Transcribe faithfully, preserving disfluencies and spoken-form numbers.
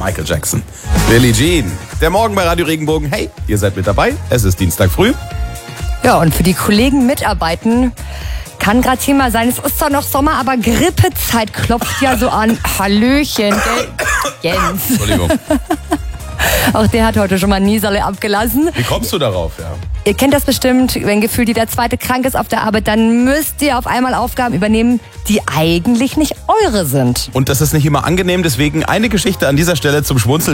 Michael Jackson. Billie Jean. Der Morgen bei Radio Regenbogen. Hey, ihr seid mit dabei. Es ist Dienstag früh. Ja, und für die Kollegen mitarbeiten kann gerade Thema sein. Es ist zwar noch Sommer, aber Grippezeit klopft ja so an. Hallöchen, gell? Jens. Entschuldigung. Auch der hat heute schon mal Nieserle abgelassen. Wie kommst du darauf, ja? Ihr kennt das bestimmt, wenn gefühlt jeder Zweite krank ist auf der Arbeit, dann müsst ihr auf einmal Aufgaben übernehmen, die eigentlich nicht eure sind. Und das ist nicht immer angenehm, deswegen eine Geschichte an dieser Stelle zum Schmunzeln.